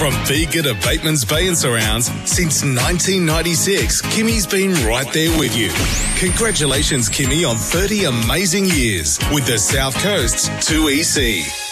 From Bega to Bateman's Bay and surrounds, since 1996, Kimmy's been right there with you. Congratulations, Kimmy, on 30 amazing years with the South Coast's 2EC.